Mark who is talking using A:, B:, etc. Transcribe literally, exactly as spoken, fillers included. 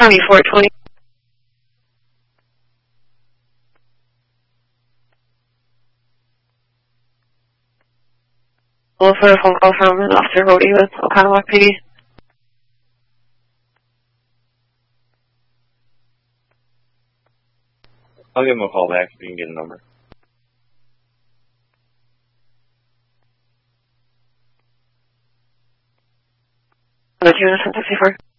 A: Army four twenty. Well, for a phone call from an Officer Rhodey with Oconomowoc P D.
B: I'll give him a call back if you can get a number.
A: What do you want to send sixty-four?